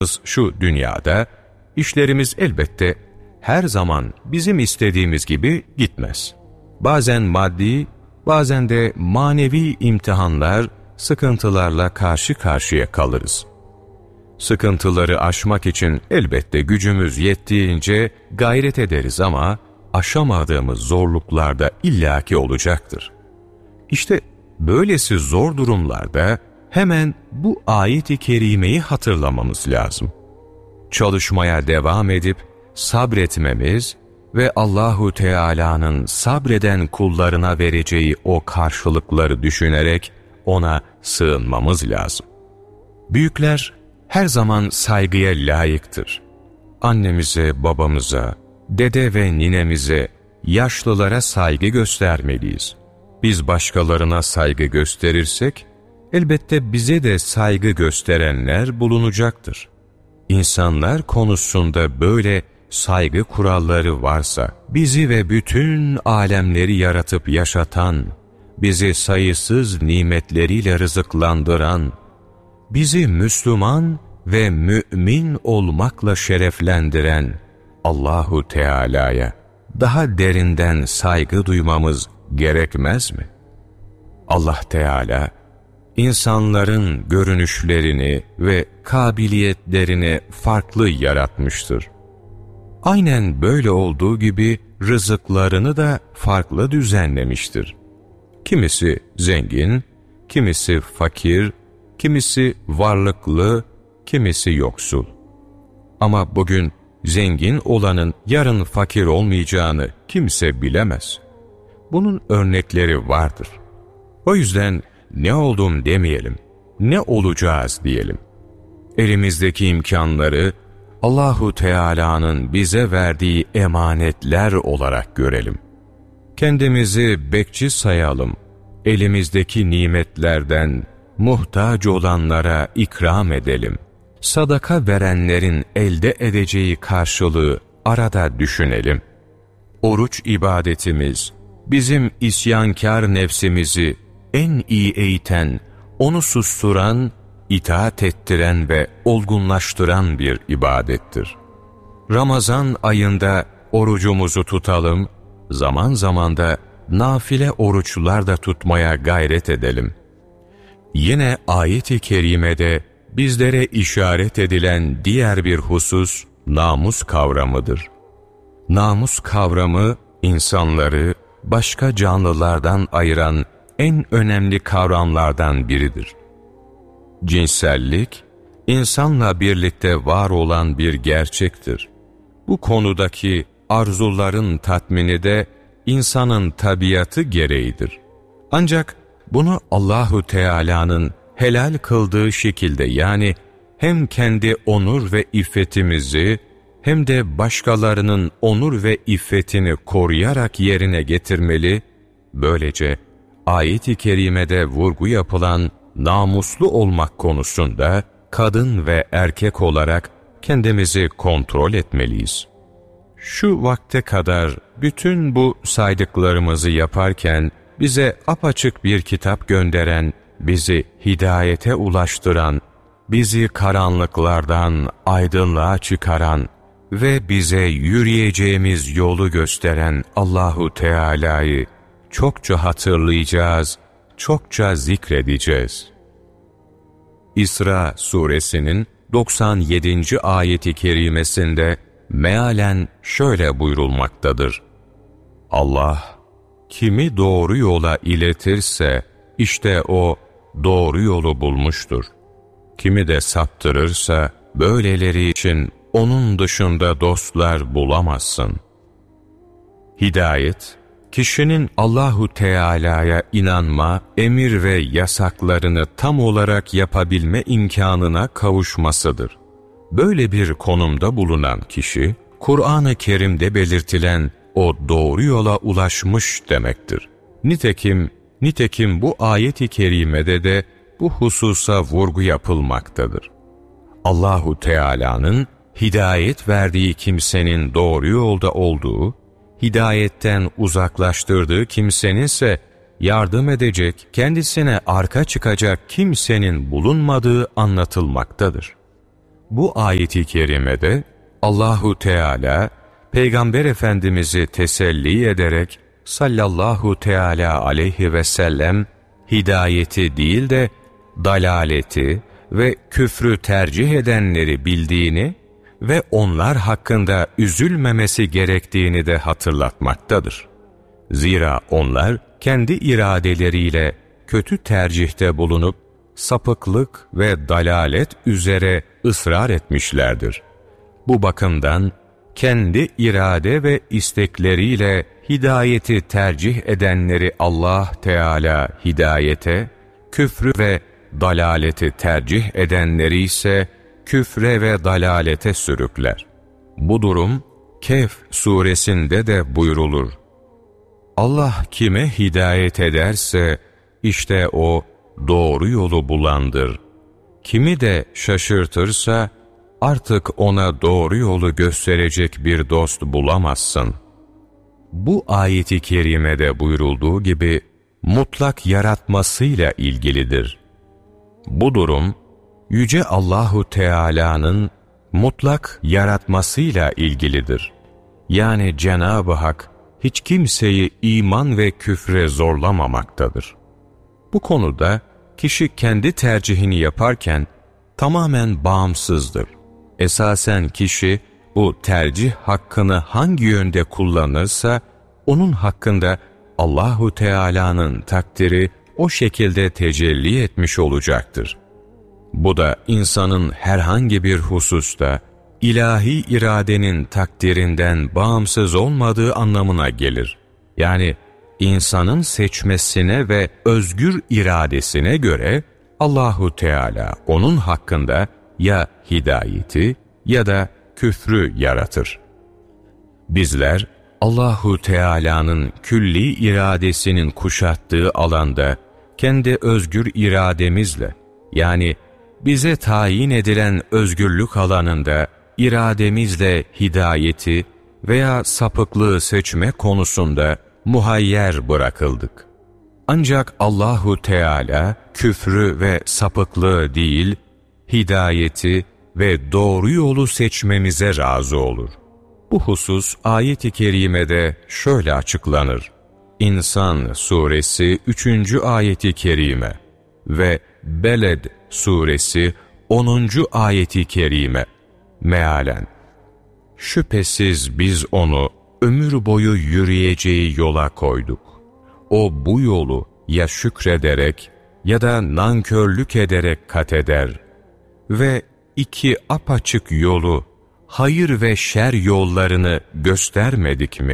şu dünyada işlerimiz elbette her zaman bizim istediğimiz gibi gitmez. Bazen maddi, bazen de manevi imtihanlar, sıkıntılarla karşı karşıya kalırız. Sıkıntıları aşmak için elbette gücümüz yettiğince gayret ederiz ama aşamadığımız zorluklar da illaki olacaktır. İşte böylesi zor durumlarda hemen bu ayet-i kerimeyi hatırlamamız lazım. Çalışmaya devam edip sabretmemiz ve Allahu Teala'nın sabreden kullarına vereceği o karşılıkları düşünerek ona sığınmamız lazım. Büyükler her zaman saygıya layıktır. Annemize, babamıza, dede ve ninemize, yaşlılara saygı göstermeliyiz. Biz başkalarına saygı gösterirsek, elbette bize de saygı gösterenler bulunacaktır. İnsanlar konusunda böyle saygı kuralları varsa, bizi ve bütün alemleri yaratıp yaşatan, bizi sayısız nimetleriyle rızıklandıran, bizi Müslüman ve mümin olmakla şereflendiren Allahu Teala'ya daha derinden saygı duymamız gerekmez mi? Allah Teala, insanların görünüşlerini ve kabiliyetlerini farklı yaratmıştır. Aynen böyle olduğu gibi rızıklarını da farklı düzenlemiştir. Kimisi zengin, kimisi fakir, kimisi varlıklı, kimisi yoksul. Ama bugün zengin olanın yarın fakir olmayacağını kimse bilemez. Bunun örnekleri vardır. O yüzden ne oldum demeyelim, ne olacağız diyelim. Elimizdeki imkanları Allahu Teala'nın bize verdiği emanetler olarak görelim. Kendimizi bekçi sayalım. Elimizdeki nimetlerden muhtaç olanlara ikram edelim. Sadaka verenlerin elde edeceği karşılığı arada düşünelim. Oruç ibadetimiz, bizim isyankar nefsimizi en iyi eğiten, onu susturan, itaat ettiren ve olgunlaştıran bir ibadettir. Ramazan ayında orucumuzu tutalım, zaman zaman da nafile oruçlar da tutmaya gayret edelim. Yine ayet-i kerimede bizlere işaret edilen diğer bir husus namus kavramıdır. Namus kavramı insanları başka canlılardan ayıran en önemli kavramlardan biridir. Cinsellik, insanla birlikte var olan bir gerçektir. Bu konudaki arzuların tatmini de insanın tabiatı gereğidir. Ancak bunu Allahu Teala'nın helal kıldığı şekilde, yani hem kendi onur ve iffetimizi hem de başkalarının onur ve iffetini koruyarak yerine getirmeli, böylece ayet-i kerimede vurgu yapılan namuslu olmak konusunda kadın ve erkek olarak kendimizi kontrol etmeliyiz. Şu vakte kadar bütün bu saydıklarımızı yaparken bize apaçık bir kitap gönderen, bizi hidayete ulaştıran, bizi karanlıklardan aydınlığa çıkaran ve bize yürüyeceğimiz yolu gösteren Allahu Teala'yı çokça hatırlayacağız, çokça zikredeceğiz. İsra suresinin 97. ayeti kerimesinde mealen şöyle buyurulmaktadır: Allah kimi doğru yola iletirse işte o doğru yolu bulmuştur. Kimi de saptırırsa böyleleri için onun dışında dostlar bulamazsın. Hidayet, kişinin Allahu Teala'ya inanma, emir ve yasaklarını tam olarak yapabilme imkanına kavuşmasıdır. Böyle bir konumda bulunan kişi, Kur'an-ı Kerim'de belirtilen o doğru yola ulaşmış demektir. Nitekim bu ayet-i kerimede de bu hususa vurgu yapılmaktadır. Allahu Teala'nın hidayet verdiği kimsenin doğru yolda olduğu, hidayetten uzaklaştırdığı kimsenin ise yardım edecek, kendisine arka çıkacak kimsenin bulunmadığı anlatılmaktadır. Bu ayet-i kerimede Allahu Teala Peygamber Efendimiz'i teselli ederek sallallahu teala aleyhi ve sellem hidayeti değil de dalaleti ve küfrü tercih edenleri bildiğini ve onlar hakkında üzülmemesi gerektiğini de hatırlatmaktadır. Zira onlar kendi iradeleriyle kötü tercihte bulunup sapıklık ve dalalet üzere ısrar etmişlerdir. Bu bakımdan kendi irade ve istekleriyle hidayeti tercih edenleri Allah Teala hidayete, küfrü ve dalaleti tercih edenleri ise küfre ve dalalete sürükler. Bu durum Kehf suresinde de buyrulur. Allah kime hidayet ederse işte o doğru yolu bulandır. Kimi de şaşırtırsa artık ona doğru yolu gösterecek bir dost bulamazsın. Bu ayet-i kerimede buyurulduğu gibi mutlak yaratmasıyla ilgilidir. Bu durum Yüce Allahu Teala'nın mutlak yaratmasıyla ilgilidir. Yani Cenab-ı Hak hiç kimseyi iman ve küfre zorlamamaktadır. Bu konuda kişi kendi tercihini yaparken tamamen bağımsızdır. Esasen kişi bu tercih hakkını hangi yönde kullanırsa onun hakkında Allahu Teala'nın takdiri o şekilde tecelli etmiş olacaktır. Bu da insanın herhangi bir hususta ilahi iradenin takdirinden bağımsız olmadığı anlamına gelir. Yani insanın seçmesine ve özgür iradesine göre Allahu Teala onun hakkında ya hidayeti ya da küfrü yaratır. Bizler Allahu Teala'nın külli iradesinin kuşattığı alanda kendi özgür irademizle, yani bize tayin edilen özgürlük alanında irademizle hidayeti veya sapıklığı seçme konusunda muhayyer bırakıldık. Ancak Allahu Teala küfrü ve sapıklığı değil, hidayeti ve doğru yolu seçmemize razı olur. Bu husus ayet-i kerimede şöyle açıklanır. İnsan suresi 3. ayet-i kerime ve Beled suresi 10. ayet-i kerime mealen. Şüphesiz biz onu ömür boyu yürüyeceği yola koyduk. O bu yolu ya şükrederek ya da nankörlük ederek kat eder. Ve iki apaçık yolu, hayır ve şer yollarını göstermedik mi?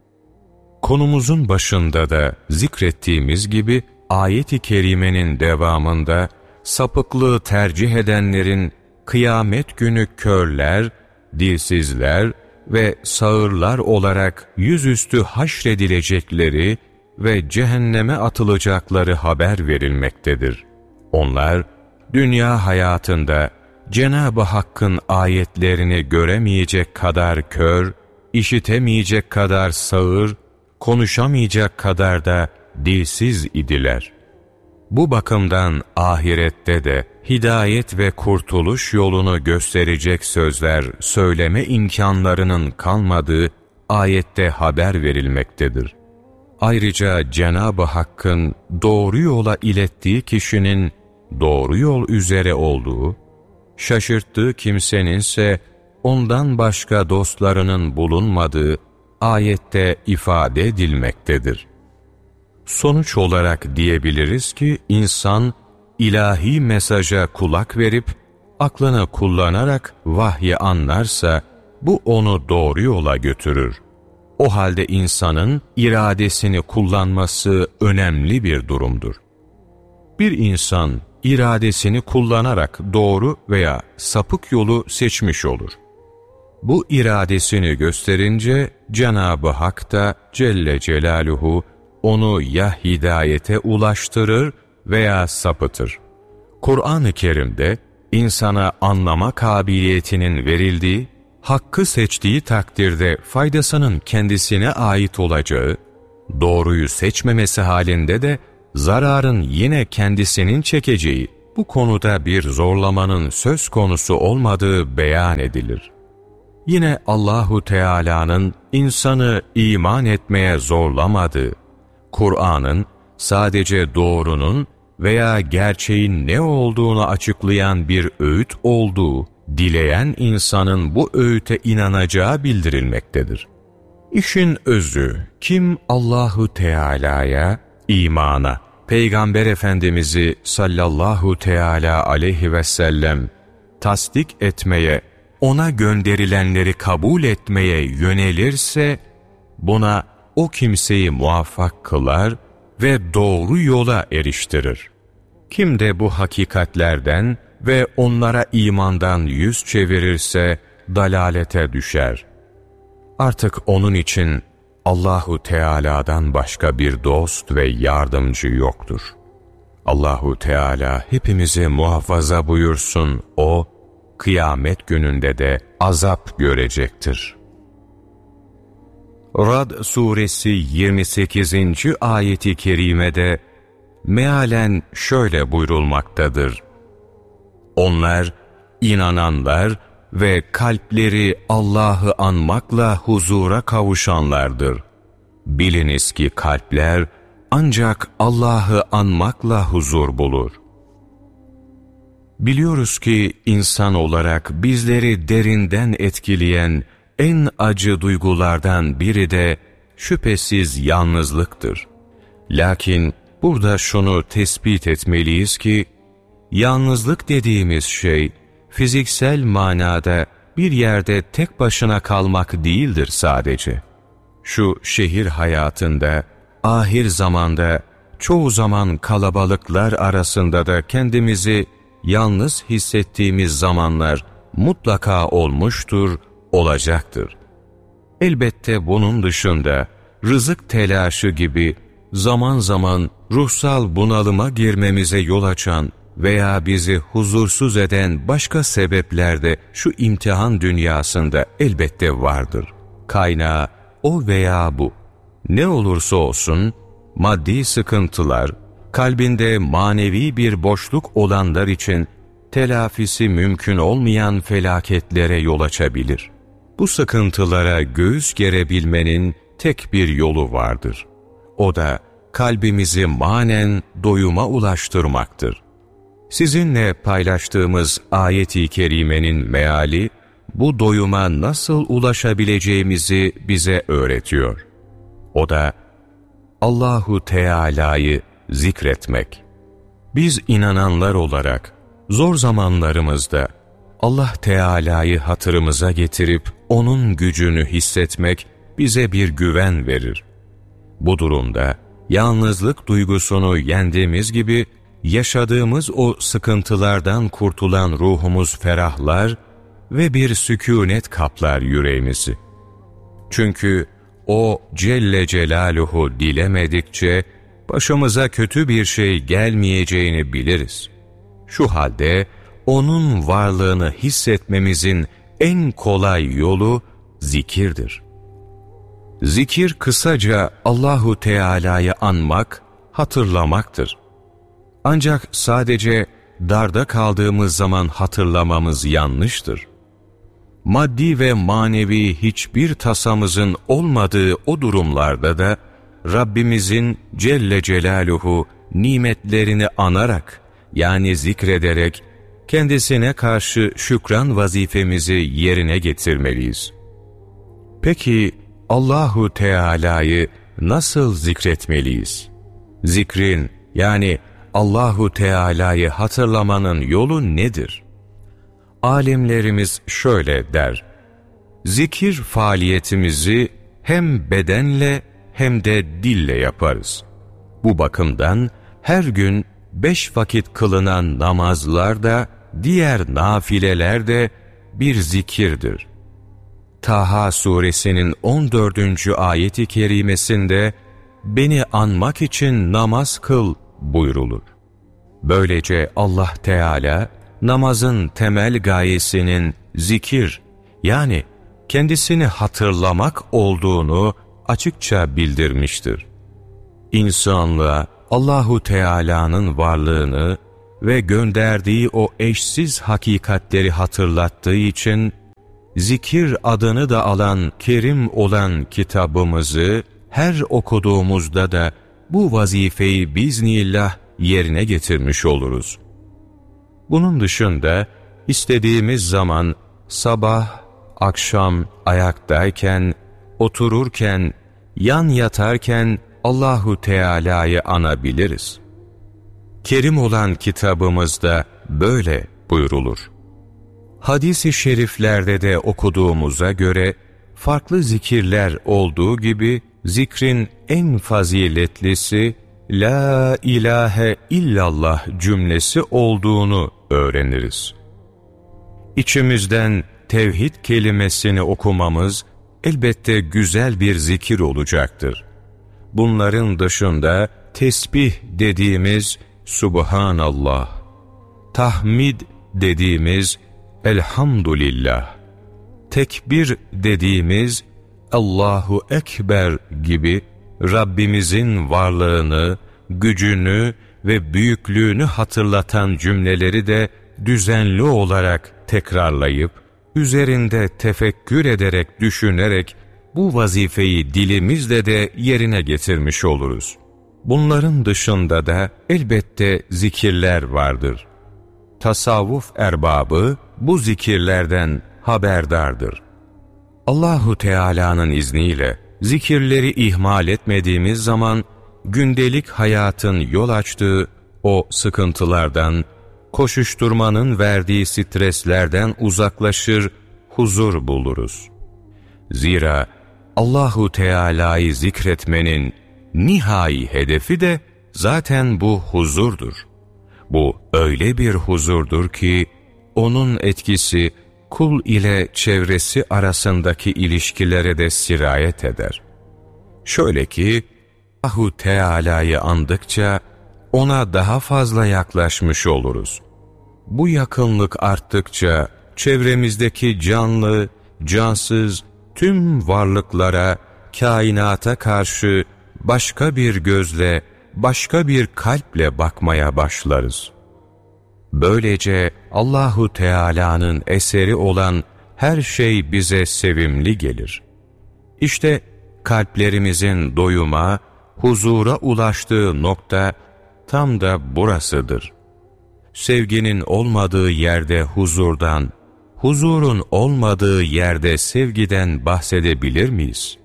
Konumuzun başında da zikrettiğimiz gibi ayet-i kerimenin devamında sapıklığı tercih edenlerin kıyamet günü körler, dilsizler ve sağırlar olarak yüzüstü haşredilecekleri ve cehenneme atılacakları haber verilmektedir. Onlar dünya hayatında Cenab-ı Hakk'ın ayetlerini göremeyecek kadar kör, işitemeyecek kadar sağır, konuşamayacak kadar da dilsiz idiler. Bu bakımdan ahirette de hidayet ve kurtuluş yolunu gösterecek sözler söyleme imkanlarının kalmadığı ayette haber verilmektedir. Ayrıca Cenab-ı Hakk'ın doğru yola ilettiği kişinin doğru yol üzere olduğu, şaşırttığı kimseninse ondan başka dostlarının bulunmadığı ayette ifade edilmektedir. Sonuç olarak diyebiliriz ki insan ilahi mesaja kulak verip aklını kullanarak vahyi anlarsa bu onu doğru yola götürür. O halde insanın iradesini kullanması önemli bir durumdur. Bir insan iradesini kullanarak doğru veya sapık yolu seçmiş olur. Bu iradesini gösterince Cenab-ı Hak da Celle Celaluhu onu ya hidayete ulaştırır veya sapıtır. Kur'an-ı Kerim'de insana anlama kabiliyetinin verildiği, hakkı seçtiği takdirde faydasının kendisine ait olacağı, doğruyu seçmemesi halinde de zararın yine kendisinin çekeceği bu konuda bir zorlamanın söz konusu olmadığı beyan edilir. Yine Allahu Teala'nın insanı iman etmeye zorlamadığı, Kur'an'ın sadece doğrunun veya gerçeğin ne olduğunu açıklayan bir öğüt olduğu, dileyen insanın bu öğüte inanacağı bildirilmektedir. İşin özü, kim Allahu Teala'ya, imana, Peygamber Efendimiz'i sallallahu teala aleyhi ve sellem tasdik etmeye, ona gönderilenleri kabul etmeye yönelirse, buna o kimseyi muvaffak kılar ve doğru yola eriştirir. Kim de bu hakikatlerden ve onlara imandan yüz çevirirse dalalete düşer. Artık onun için Allahu Teala'dan başka bir dost ve yardımcı yoktur. Allahu Teala hepimizi muhafaza buyursun, O, kıyamet gününde de azap görecektir. Ra'd suresi 28. ayeti kerimede mealen şöyle buyrulmaktadır: Onlar, inananlar ve kalpleri Allah'ı anmakla huzura kavuşanlardır. Biliniz ki kalpler ancak Allah'ı anmakla huzur bulur. Biliyoruz ki insan olarak bizleri derinden etkileyen en acı duygulardan biri de şüphesiz yalnızlıktır. Lakin burada şunu tespit etmeliyiz ki, yalnızlık dediğimiz şey, fiziksel manada bir yerde tek başına kalmak değildir sadece. Şu şehir hayatında, ahir zamanda, çoğu zaman kalabalıklar arasında da kendimizi yalnız hissettiğimiz zamanlar mutlaka olmuştur, olacaktır. Elbette bunun dışında, rızık telaşı gibi zaman zaman ruhsal bunalıma girmemize yol açan veya bizi huzursuz eden başka sebepler de şu imtihan dünyasında elbette vardır. Kaynağı o veya bu. Ne olursa olsun, maddi sıkıntılar, kalbinde manevi bir boşluk olanlar için telafisi mümkün olmayan felaketlere yol açabilir. Bu sıkıntılara göğüs gerebilmenin tek bir yolu vardır. O da kalbimizi manen doyuma ulaştırmaktır. Sizinle paylaştığımız ayet-i kerimenin meali, bu doyuma nasıl ulaşabileceğimizi bize öğretiyor. O da Allahu Teala'yı zikretmek. Biz inananlar olarak zor zamanlarımızda Allah Teala'yı hatırımıza getirip O'nun gücünü hissetmek bize bir güven verir. Bu durumda yalnızlık duygusunu yendiğimiz gibi yaşadığımız o sıkıntılardan kurtulan ruhumuz ferahlar ve bir sükûnet kaplar yüreğimizi. Çünkü O Celle Celaluhu dilemedikçe başımıza kötü bir şey gelmeyeceğini biliriz. Şu halde O'nun varlığını hissetmemizin en kolay yolu zikirdir. Zikir kısaca Allahu Teala'yı anmak, hatırlamaktır. Ancak sadece darda kaldığımız zaman hatırlamamız yanlıştır. Maddi ve manevi hiçbir tasamızın olmadığı o durumlarda da Rabbimizin Celle Celaluhu nimetlerini anarak, yani zikrederek kendisine karşı şükran vazifemizi yerine getirmeliyiz. Peki Allahu Teala'yı nasıl zikretmeliyiz? Zikrin, yani Allahu Teala'yı hatırlamanın yolu nedir? Alimlerimiz şöyle der: zikir faaliyetimizi hem bedenle hem de dille yaparız. Bu bakımdan her gün 5 vakit kılınan namazlar da, diğer nafileler de bir zikirdir. Taha suresinin 14. ayeti kerimesinde beni anmak için namaz kıl buyrulur. Böylece Allah Teala namazın temel gayesinin zikir, yani kendisini hatırlamak olduğunu açıkça bildirmiştir. İnsanlığa Allahu Teala'nın varlığını, ve gönderdiği o eşsiz hakikatleri hatırlattığı için, zikir adını da alan kerim olan kitabımızı her okuduğumuzda da bu vazifeyi biiznillah yerine getirmiş oluruz. Bunun dışında istediğimiz zaman sabah, akşam ayaktayken, otururken, yan yatarken Allahu Teala'yı anabiliriz. Kerim olan kitabımızda böyle buyrulur. Hadis-i şeriflerde de okuduğumuza göre farklı zikirler olduğu gibi zikrin en faziletlisi La ilahe illallah cümlesi olduğunu öğreniriz. İçimizden tevhid kelimesini okumamız elbette güzel bir zikir olacaktır. Bunların dışında tesbih dediğimiz Subhanallah, tahmid dediğimiz Elhamdülillah, tekbir dediğimiz Allahu Ekber gibi Rabbimizin varlığını, gücünü ve büyüklüğünü hatırlatan cümleleri de düzenli olarak tekrarlayıp, üzerinde tefekkür ederek, düşünerek bu vazifeyi dilimizle de yerine getirmiş oluruz. Bunların dışında da elbette zikirler vardır. Tasavvuf erbabı bu zikirlerden haberdardır. Allahu Teala'nın izniyle zikirleri ihmal etmediğimiz zaman gündelik hayatın yol açtığı o sıkıntılardan, koşuşturmanın verdiği streslerden uzaklaşır, huzur buluruz. Zira Allahu Teala'yı zikretmenin nihai hedefi de zaten bu huzurdur. Bu öyle bir huzurdur ki onun etkisi kul ile çevresi arasındaki ilişkilere de sirayet eder. Şöyle ki Allahu Teala'yı andıkça ona daha fazla yaklaşmış oluruz. Bu yakınlık arttıkça çevremizdeki canlı, cansız tüm varlıklara, kainata karşı başka bir gözle, başka bir kalple bakmaya başlarız. Böylece Allahu Teala'nın eseri olan her şey bize sevimli gelir. İşte kalplerimizin doyuma, huzura ulaştığı nokta tam da burasıdır. Sevginin olmadığı yerde huzurdan, huzurun olmadığı yerde sevgiden bahsedebilir miyiz?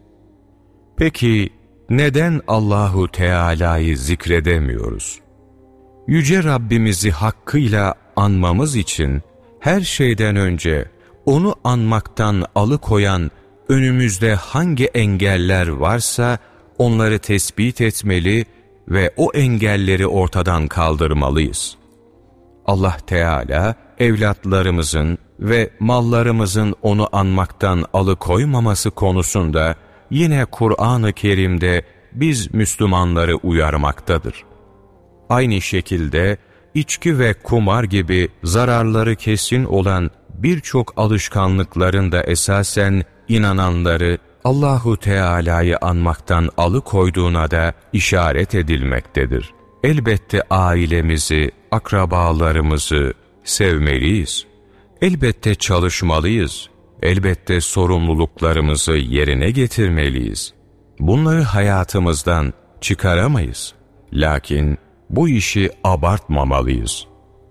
Peki neden Allahu Teala'yı zikredemiyoruz? Yüce Rabbimizi hakkıyla anmamız için her şeyden önce onu anmaktan alıkoyan önümüzde hangi engeller varsa onları tespit etmeli ve o engelleri ortadan kaldırmalıyız. Allah Teala evlatlarımızın ve mallarımızın onu anmaktan alıkoymaması konusunda yine Kur'an-ı Kerim'de biz Müslümanları uyarmaktadır. Aynı şekilde içki ve kumar gibi zararları kesin olan birçok alışkanlıkların da esasen inananları Allahu Teala'yı anmaktan alıkoyduğuna da işaret edilmektedir. Elbette ailemizi, akrabalarımızı sevmeliyiz. Elbette çalışmalıyız. Elbette sorumluluklarımızı yerine getirmeliyiz. Bunları hayatımızdan çıkaramayız. Lakin bu işi abartmamalıyız.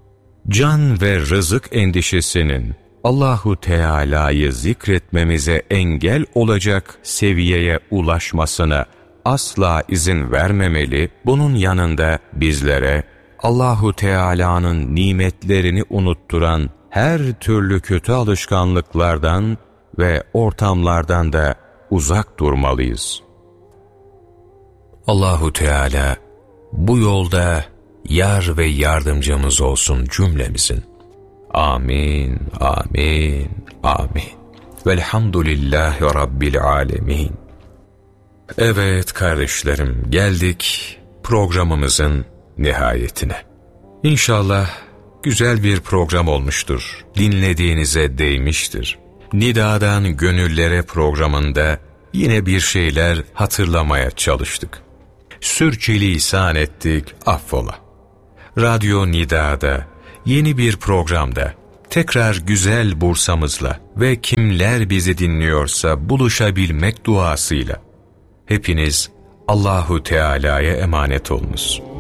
Can ve rızık endişesinin Allahu Teala'yı zikretmemize engel olacak seviyeye ulaşmasına asla izin vermemeli. Bunun yanında bizlere Allahu Teala'nın nimetlerini unutturan her türlü kötü alışkanlıklardan ve ortamlardan da uzak durmalıyız. Allahu Teala bu yolda yar ve yardımcımız olsun cümlemizin. Amin, amin, amin. Velhamdülillahi Rabbil alemin. Evet kardeşlerim, geldik programımızın nihayetine. İnşallah güzel bir program olmuştur. Dinlediğinize değmiştir. Nidadan Gönüllere programında yine bir şeyler hatırlamaya çalıştık. Sürçülisan ettik, affola. Radyo Nida'da yeni bir programda tekrar güzel Bursa'mızla ve kimler bizi dinliyorsa buluşabilmek duasıyla hepiniz Allahu Teala'ya emanet olunuz.